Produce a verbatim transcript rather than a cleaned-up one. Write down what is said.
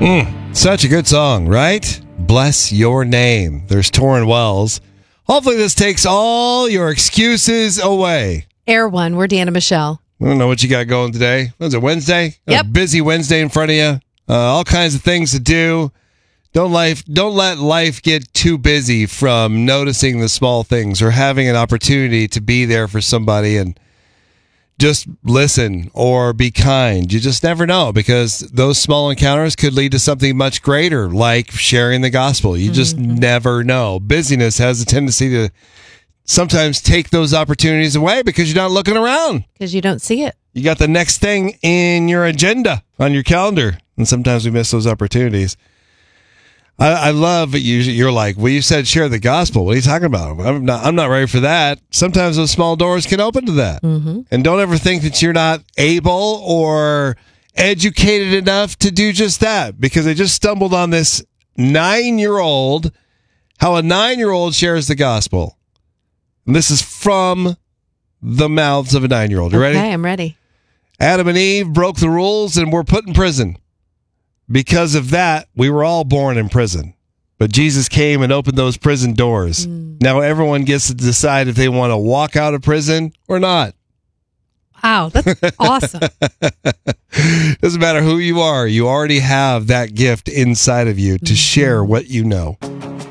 Mm, such a good song, right? Bless your name. There's Torrin Wells. Hopefully this takes all your excuses away. Air One, we're Dan and Michelle. I don't know what you got going today. Was it Wednesday? Yep. A busy Wednesday in front of you. Uh, all kinds of things to do. Don't life. Don't let life get too busy from noticing the small things or having an opportunity to be there for somebody and just listen or be kind. You just never know, because those small encounters could lead to something much greater, like sharing the gospel. You just mm-hmm. never know. Busyness has a tendency to sometimes take those opportunities away because you're not looking around. Because you don't see it. You got the next thing in your agenda, on your calendar, and sometimes we miss those opportunities. I, I love you. You're like, well, you said share the gospel. What are you talking about? I'm not. I'm not ready for that. Sometimes those small doors can open to that, mm-hmm. and don't ever think that you're not able or educated enough to do just that. Because I just stumbled on this nine-year-old, how a nine-year-old shares the gospel. And this is from the mouths of a nine-year-old. You okay, ready? Okay, I'm ready. Adam and Eve broke the rules and were put in prison. Because of that, we were all born in prison. But Jesus came and opened those prison doors. Mm. Now everyone gets to decide if they want to walk out of prison or not. Wow, that's awesome. Doesn't matter who you are. You already have that gift inside of you to mm-hmm. share what you know.